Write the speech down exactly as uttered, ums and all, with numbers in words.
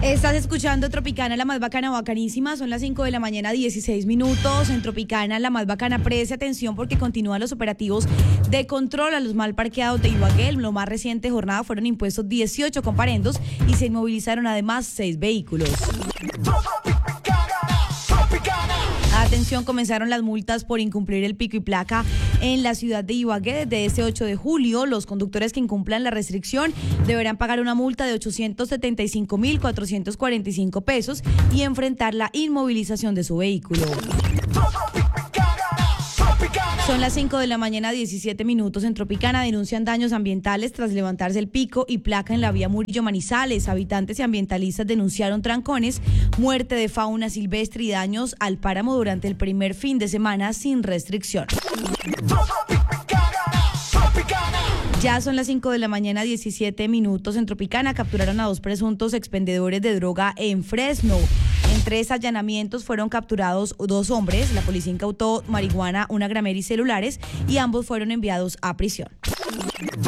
Estás escuchando Tropicana, la más bacana, bacanísima. Son las cinco de la mañana, dieciséis minutos. En Tropicana, la más bacana, preste atención porque continúan los operativos de control a los mal parqueados de Ibagué. En lo más reciente jornada fueron impuestos dieciocho comparendos y se inmovilizaron además seis vehículos. Atención, comenzaron las multas por incumplir el pico y placa en la ciudad de Ibagué. Desde este ocho de julio, los conductores que incumplan la restricción deberán pagar una multa de ochocientos setenta y cinco mil cuatrocientos cuarenta y cinco pesos y enfrentar la inmovilización de su vehículo. Son las cinco de la mañana, diecisiete minutos. En Tropicana denuncian daños ambientales tras levantarse el pico y placa en la vía Murillo Manizales. Habitantes y ambientalistas denunciaron trancones, muerte de fauna silvestre y daños al páramo durante el primer fin de semana sin restricción. Ya son las cinco de la mañana, diecisiete minutos. En Tropicana capturaron a dos presuntos expendedores de droga en Fresno. En tres allanamientos fueron capturados dos hombres. La policía incautó marihuana, una gramera y celulares, y ambos fueron enviados a prisión.